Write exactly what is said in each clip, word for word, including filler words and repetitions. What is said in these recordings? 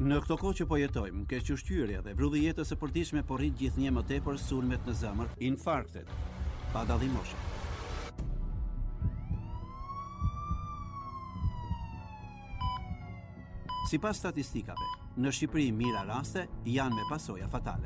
Në këto kohë që po jetojmë, kequshqyrja dhe vrulli jetës së përditshme po rrit gjithnjë më tepër sulmet në zemër, infarktet, pa dallim moshe. Sipas statistikave, në Shqipëri mira raste janë me pasoja fatale.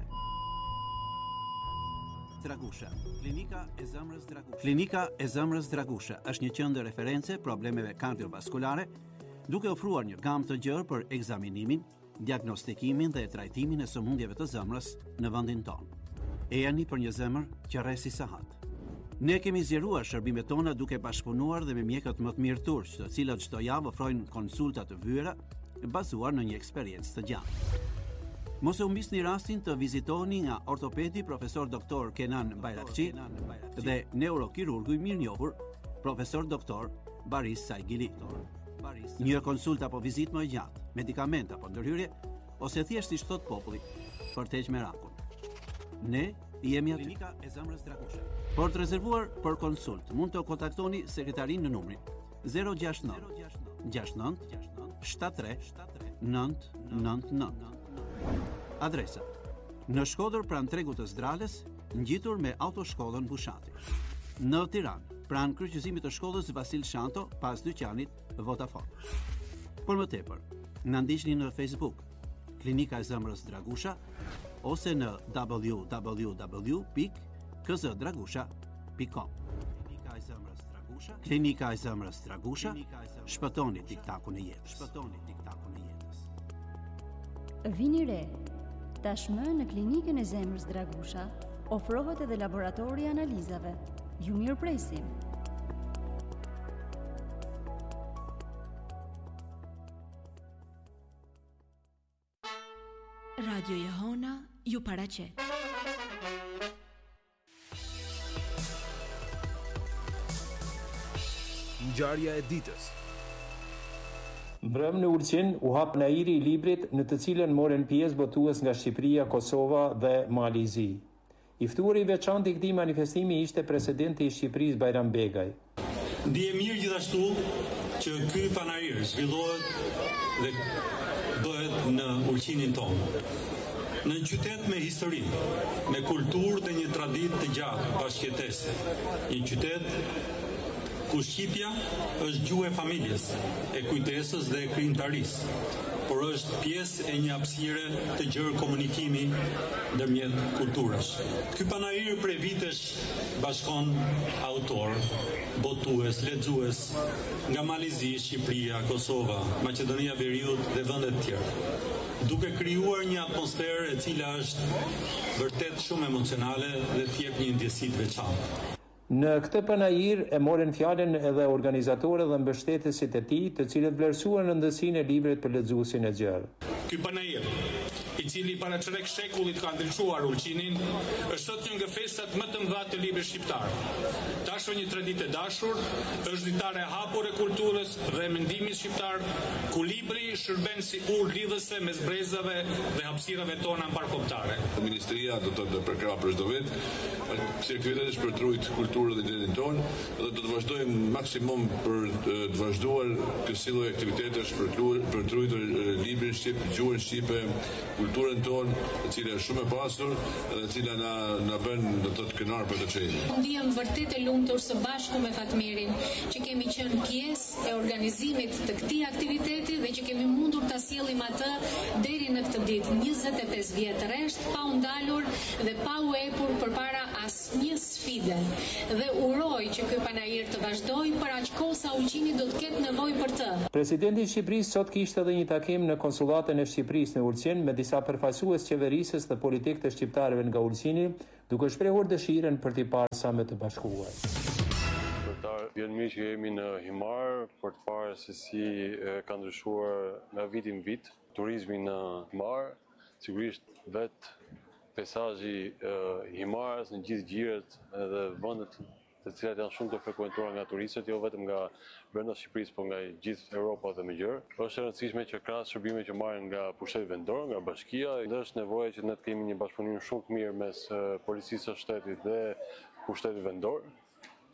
Dragusha, klinika e zemrës Dragusha. Klinika e zemrës Dragusha është një qendër referencë problemeve kardiovaskulare, duke ofruar një gamë të gjerë për ekzaminimin, diagnostikimin dhe trajtimin e sëmundjeve të zemrës në vendin tonë. E jani për një zemër që rresi sahat. Ne kemi zgjeruar shërbimet tona duke bashkëpunuar dhe me mjekët më të mirë turq, të cilët çdo javë ofrojnë konsulta të vëra bazuar në një eksperiencë të gjatë. Mos e humbisni rastin të vizitoni nga ortopedi profesor doktor Kenan Bayrakçi dhe neurokirurgu i mirënjohur profesor doktor Baris Saigili. Një konsultë apo vizitë më e gjatë, medikament apo ndërhyrje, ose thjesht si thot populli, për të heqë merakun. Ne jemi aty. Klinika e zemrës Dragusha. Por të rezervuar për konsult, mund të kontaktoni sekretarin në numrin zero gjasht nëntë gjasht nëntë shtatëdhjetë tre nëntë nëntë nëntë. Adresa: në Shkodër pranë tregut të Zdrales, ngjitur me autoshkollën Bushati. Në Tiranë, pranë kryqëzimit të shkollës Vasil Shanto, pas dyqanit Vodafone. Për më tepër, na ndiqni në Facebook, Klinika e zemrës Dragusha, ose në w w w pikë k z dragusha pikë com. Klinika e zemrës Dragusha, Klinika e zemrës Dragusha, shpëtoni tiktakun e jetës. Shpëtoni tiktakun e jetës. Vini re. Tashmë në Klinikën e zemrës Dragusha ofrohet edhe laboratori i analizave. Ju mirëpresim. Radio Jehona ju paraqet. Ngjarja e ditës. Mbrëm në Ulqin u hap nairi i librit në të cilën morën pjesë botues nga Shqipëria, Kosova dhe Malizi. I ftuar i veçantë i këtij manifestimi ishte presidenti i Shqipërisë Bajram Begaj. Ndihem mirë gjithashtu që ky panair zhvillohet dhe bëhet në Ulqinin tonë. Në një qytet me histori, me kulturë dhe një traditë të gjatë bashkëjetese. Një qytet ku shqipja është gjuhë e familjes, e kujtesës dhe e krijimtarisë, por është pjesë e një hapësire të gjerë komunikimi ndërmjet kulturash. Ky panair prej vitesh bashkon autor, botues, lexues nga Malizi, Shqipëria, Kosova, Maqedonia Veriut dhe vende të tjera, duke krijuar një atmosferë e cila është vërtet shumë emocionale dhe të jep një ndjesi të veçantë. Në këtë panajir e morën fjalën edhe organizatorët dhe mbështetësit e tij, të cilët vlerësuan rëndësinë e librit për lexuesin e gjerë. Ky panajir, i cili para çrek shekullit ka ndriçuar Ulqinin, është sot një nga festat më të mëdha të librit shqiptar. Tash një traditë e dashur, është ditare e hapur e kulturës dhe mendimit shqiptar, ku libri shërben si urë lidhëse mes brezave dhe hapësirave tona mbarkombëtare. Ministria do të përkrah për çdo vit, si aktivitetesh për të ruajtur kulturën dhe identitetin tonë, dhe do të vazhdojmë maksimum për të vazhduar kësaj lloji aktivitetesh për të për të ruajtur librin shqip, gjuhën shqipe, kulturën tonë, e cila është shumë e pasur dhe e cila na na bën do të të kënaqur për të çelë. Ndihem vërtet e lumtur së bashku me Fatmirin që kemi qenë pjesë e organizimit të këtij aktiviteti dhe që kemi mundur ta sjellim atë deri në këtë ditë, njëzet e pesë vjet rresht, pa u ndalur dhe pa u epur përpara asnjë sfide. Dhe uroj që ky panajir të vazhdojë për aq kohë sa Ulqini do të ketë nevojë për të. Presidenti i Shqipërisë sot kishte edhe një takim në konsullatën e Shqipërisë në Ulqin me disa përfaqësues qeverisës dhe politikë të shqiptarëve nga Ulqini, duke shprehur dëshirën për t'i parë sa më të bashkuar. Vjen mirë që jemi në Himar për të parë se si e, ka ndryshuar nga viti në vit turizmi në Himar, sigurisht vetë peisazhi i Himarës në gjithë gjiret edhe vendet të cilat janë shumë të frekuentuara nga turistët, jo vetëm nga brenda Shqipërisë, por nga gjithë Europa dhe më gjërë. Është e rëndësishme që krahas shërbime që marrin nga pushteti vendor, nga bashkia, dhe është nevoja që ne të kemi një bashkëpunim shumë të mirë mes policisë së shtetit dhe pushtetit vendor,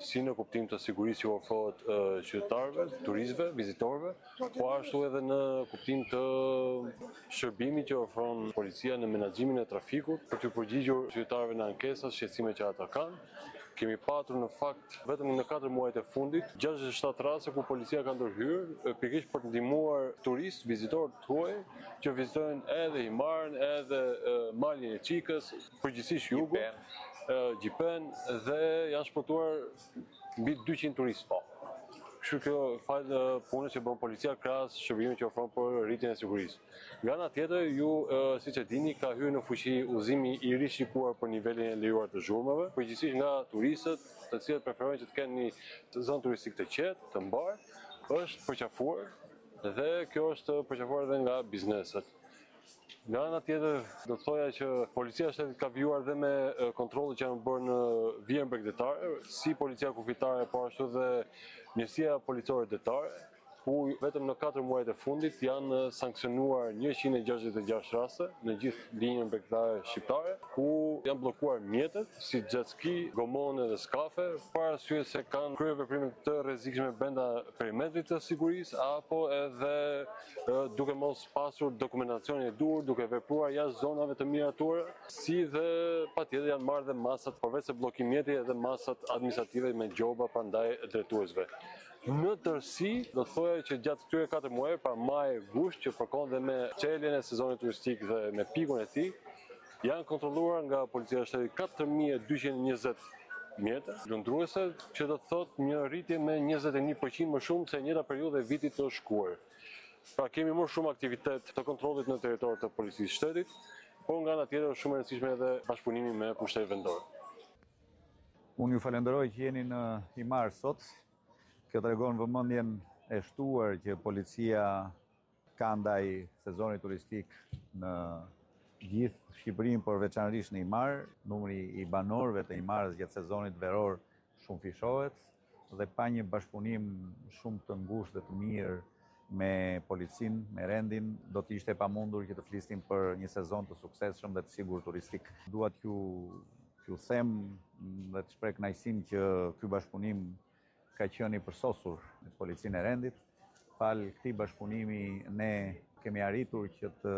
si në kuptim të sigurisë që ofrohet uh, qytetarëve, turistëve, vizitorëve, po ashtu edhe në kuptim të shërbimit që ofron policia në menaxhimin e trafikut për të përgjigjur qytetarëve në ankesat, shqetësime që ata kanë. Kemi patur në fakt vetëm në katër muajt e fundit gjashtëdhjetë e shtatë raste ku policia ka ndërhyrë pikërisht për të ndihmuar turistë, vizitorë tuaj që vizitojnë edhe Himarën, edhe uh, malin e Çikës, përgjithsisht jugun, uh, Gjipen dhe janë shpëtuar mbi dyqind turistë. Kështu kjo fal punës që bën policia krahas shërbimit që ofron për rritjen e sigurisë. Nga ana tjetër, ju uh, siç e dini, ka hyrë në fuqi udhëzimi i rishikuar për nivelin e lejuar të zhurmave, përgjithsisht nga turistët, të cilët preferojnë që të kenë një zonë turistike të qetë, të mbar, është përqafuar dhe kjo është përqafuar edhe nga bizneset. Nga ana tjetër, do të thoja që policia e shtetit ka vijuar dhe me kontrollet që janë bërë në vijën bregdetare, si policia kufitare, po ashtu dhe njësia policore detare, ku vetëm në katër muajt e fundit janë sankcionuar njëqind e gjashtëdhjetë e gjashtë raste në gjithë linjën bregdetare shqiptare, ku janë bllokuar mjetet si jet ski, gomone dhe skafe, para arsye se kanë kryer veprime të rrezikshme brenda perimetrit të sigurisë apo edhe duke mos pasur dokumentacionin e duhur, duke vepruar jashtë zonave të miratura, si dhe patjetër janë marrë dhe masat përveç se bllokim mjeti edhe masat administrative me gjoba prandaj drejtuesve. Në tërësi, do të thoya që gjatë këtyre katër muajve, pra maj, gusht, që përkon dhe me çeljen e sezonit turistik dhe me pikun e tij, janë kontrolluar nga policia e shtetit katër mijë e dyqind e njëzet mjete lundruese, që do të thotë një rritje me njëzet e një përqind më shumë se njëjta periudhë e vitit të shkuar. Pra kemi më shumë aktivitet të kontrollit në territor të policisë shtetit, por nga ana tjetër shumë e rëndësishme edhe bashkëpunimi me pushtetet vendore. Unë ju falenderoj që jeni në Himar sot. Kjo tregon vëmendjen e shtuar që policia ka ndaj sezonit turistik në gjithë Shqipërinë, por veçanërisht në Himar. Numri i banorëve të Himarës gjatë sezonit veror shumë fishohet dhe pa një bashkëpunim shumë të ngushtë dhe të mirë me policinë, me rendin, do të ishte pamundur që të flisnim për një sezon të suksesshëm dhe të sigurt turistik. Dua t'ju t'ju them dhe të shpreh kënaqësinë që ky bashkëpunim ka qenë i përsosur në policinë e rendit. Fal këtij bashkëpunimi ne kemi arritur që të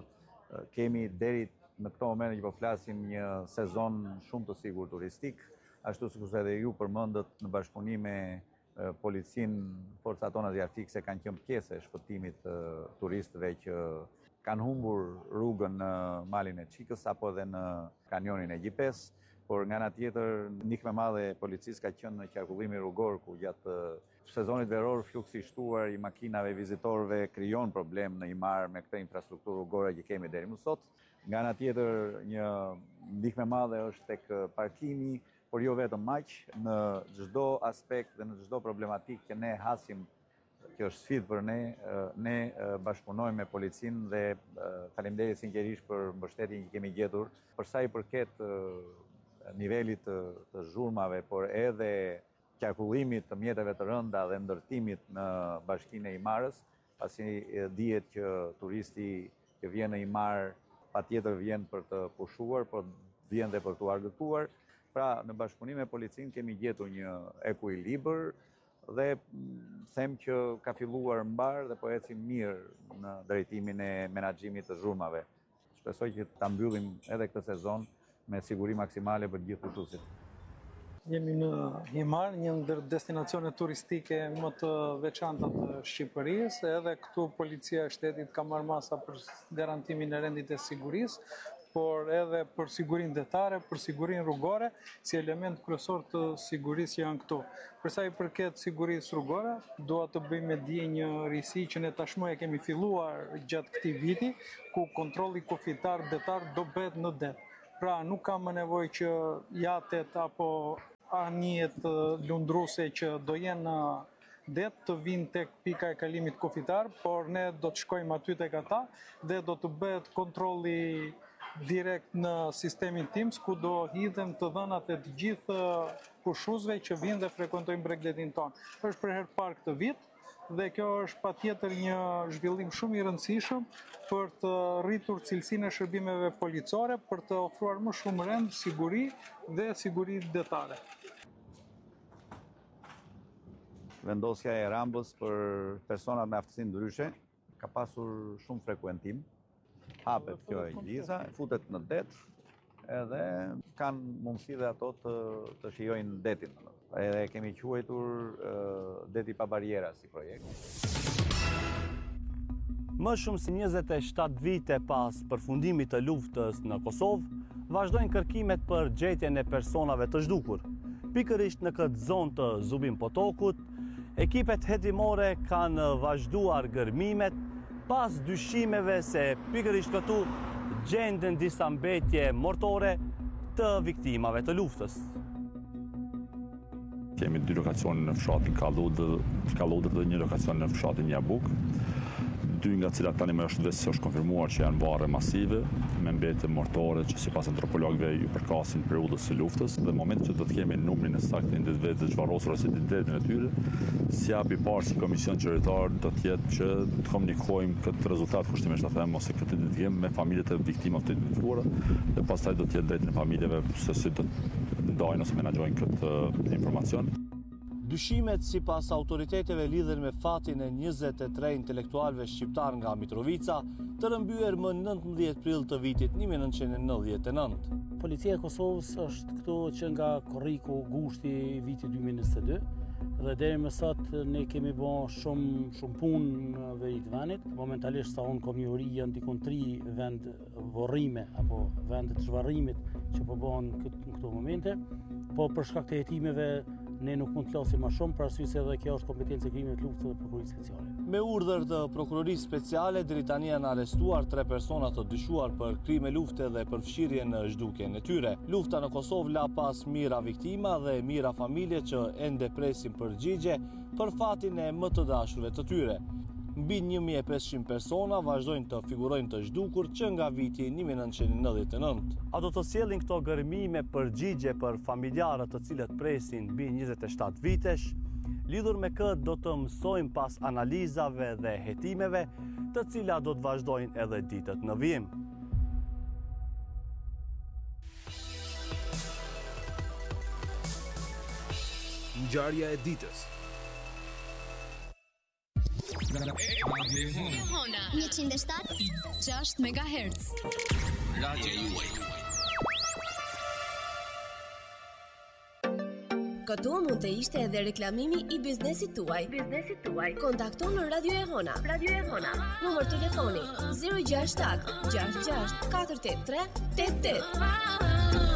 kemi deri në këto momente që po flasim një sezon shumë të sigurt turistik, ashtu sikur edhe ju përmendët në bashkëpunim me policinë, forcat tona zjarfikse kanë qenë pjesë e shpëtimit të turistëve që kanë humbur rrugën në malin e Çikës apo edhe në kanionin e Gjipes. Por nga ana tjetër, ndihmë e madhe e policisë ka qenë në qarkullimi rrugor, ku gjatë sezonit veror fluksi i shtuar i makinave vizitorëve krijon problem në Himar me këtë infrastrukturë rrugore që kemi deri më sot. Nga ana tjetër, një ndihmë e madhe është tek parkimi, por jo vetëm aq, në çdo aspekt dhe në çdo problematikë që ne hasim, që është sfidë për ne, ne bashkëpunojmë me policinë dhe faleminderit sinqerisht për mbështetjen që kemi gjetur. Për sa i përket nivelit të, të zhurmave, por edhe qarkullimit të mjeteve të rënda dhe ndërtimit në bashkinë e Himarës, pasi dihet që turisti që vjen në Himar patjetër vjen për të pushuar, por vjen dhe për të argëtuar. Pra, në bashkëpunim me policinë kemi gjetur një ekuilibër dhe them që ka filluar mbar dhe po ecim mirë në drejtimin e menaxhimit të zhurmave. Shpresoj që ta mbyllim edhe këtë sezon me siguri maksimale për gjithë udhëtuesit. Jemi në Himar, një ndër destinacionet turistike më të veçanta të Shqipërisë, edhe këtu policia e shtetit ka marrë masa për garantimin e rendit e sigurisë, por edhe për sigurinë detare, për sigurinë rrugore, si element kryesor të sigurisë që janë këtu. Për sa i përket sigurisë rrugore, dua të bëj me dije një risi që ne tashmë e kemi filluar gjatë këtij viti, ku kontrolli kufitar detar do bëhet në det. Pra, nuk ka më nevojë që jatet apo anijet lundruese që do jenë në det të vinë tek pika e kalimit kufitar, por ne do të shkojmë aty tek ata dhe do të bëhet kontrolli direkt në sistemin Teams, ku do hidhen të dhënat e të gjithë pushuesve që vinë dhe frekuentojnë Bregdetin tonë. Është për herë të parë këtë vit dhe kjo është patjetër një zhvillim shumë i rëndësishëm për të rritur cilësinë e shërbimeve policore, për të ofruar më shumë rend, siguri dhe siguri detare. vendosja e rambës për personat me aftësi ndryshe ka pasur shumë frekuentim. Hapet kjo e gjliza, futet në det, edhe kanë mundësi dhe ato të, të shijojnë detin. Edhe kemi quajtur uh, deti pa bariera si projekt. Më shumë si njëzet e shtatë vite pas përfundimit të luftës në Kosovë, vazhdojnë kërkimet për gjetjen e personave të zhdukur. Pikërisht në këtë zonë të Zubin Potokut, ekipet hetimore kanë vazhduar gërmimet pas dyshimeve se pikërisht këtu gjenden disa mbetje mortore të viktimave të luftës. Kemi dy lokacione në fshatin Kalludër dhe një lokacion në fshatin Jabuk, dy nga cilat tani më është vetë është konfirmuar që janë varre masive me mbetje mortore që sipas antropologëve ju përkasin periudhës së luftës, dhe në momentin që do të kemi numrin e saktë të individëve të zhvarrosur ose identitetin e tyre, si japi parë si komision qytetar do të jetë që të komunikojmë këtë rezultat kushtimisht ta them ose këtë identifikim me familjet e viktimave të identifikuara, dhe pastaj do të jetë drejt në familjeve se si do të ndajnë ose menaxhojnë këtë informacion. Dyshimet sipas autoriteteve lidhen me fatin e njëzet e tre intelektualëve shqiptar nga Mitrovica, të rëmbyer më nëntëmbëdhjetë prill të vitit një mijë e nëntëqind e nëntëdhjetë e nëntë. Policia e Kosovës është këtu që nga korriku gushti i vitit dy mijë e njëzet e dy, dhe deri më sot ne kemi bërë shumë shumë punë në veri të vendit. Momentalisht sa unë kom një uri janë dikon tri vend vorrime apo vende të zhvarrimit që po bëhen në këto momente, po për shkak të hetimeve ne nuk mund të flasim më shumë, për arsye se edhe kjo është kompetencë e krimit të luftës dhe prokurorisë speciale. Me urdhër të prokurorisë speciale, deri tani janë arrestuar tre persona të dyshuar për krime lufte dhe për fshirje në zhdukjen e tyre. Lufta në Kosovë la pas mira viktima dhe mira familje që ende presin përgjigje për fatin e më të dashurve të tyre. Mbi një mijë e pesëqind persona vazhdojnë të figurojnë të zhdukur që nga viti një mijë e nëntëqind e nëntëdhjetë e nëntë. A do të sjellin këto gërmime përgjigje për familjarët të cilët presin mbi njëzet e shtatë vitesh? Lidhur me këtë do të mësojmë pas analizave dhe hetimeve, të cilat do të vazhdojnë edhe ditët në vijim. Ngjarja e ditës. njëqind e shtatë e gjashtë megahertz. Radio juaj. Këtu mund të ishte edhe reklamimi i biznesit tuaj. Biznesit tuaj. Kontakto në Radio Ehona. Radio Ehona. Numër telefoni zero gjasht shtat gjasht gjasht katër tetë tre tetë tetë.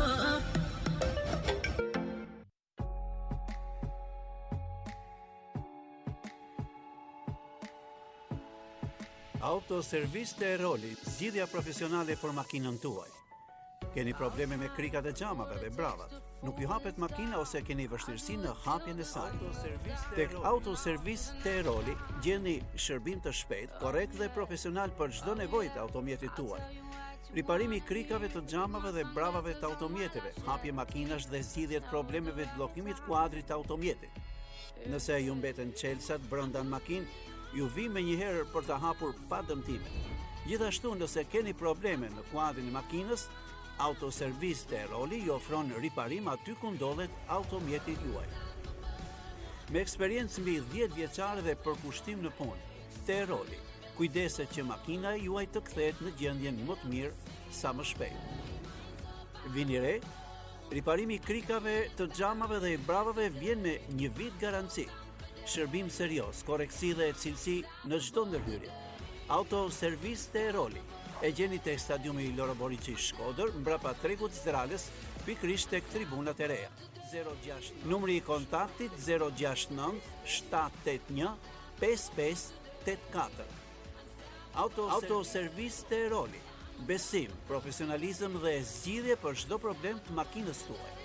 Autoservis të Eroli, zgjidhja profesionale për makinën tuaj. Keni probleme me krikat e xhamave dhe bravat, nuk ju hapet makina ose keni vështirësi në hapjen e saj. Tek Autoservis të Eroli gjeni shërbim të shpejtë, korrekt dhe profesional për çdo nevojë të automjetit tuaj. Riparimi i krikave të xhamave dhe bravave të automjeteve, hapje makinash dhe zgjidhje të problemeve të bllokimit kuadrit të automjetit. Nëse ju mbeten çelësat brenda në makinë, ju vi me njëherë për të hapur pa dëmtime. Gjithashtu, nëse keni probleme në kuadrin e makinës, Autoservis të Eroli ju ofron riparim aty ku ndodhet automjeti juaj. Me eksperiencë mbi dhjetë vjeçare dhe përkushtim në punë, të Eroli kujdeset që makina juaj të kthehet në gjendjen më të mirë sa më shpejt. Vini re, riparimi i krikave të xhamave dhe i bravave vjen me një vit garanci. Shërbim serios, koreksi dhe cilësi në çdo ndërhyrje. Autoservis të Eroli e gjeni tek stadiumi i Loro Boriçi Shkodër, mbrapa tregut Zdralës, pikërisht tek tribunat e reja. Numri i kontaktit zero gjasht nëntë shtat tetë një pesë pesë tetë katër. Autoservis të Eroli. Besim, profesionalizëm dhe zgjidhje për çdo problem të makinës tuaj.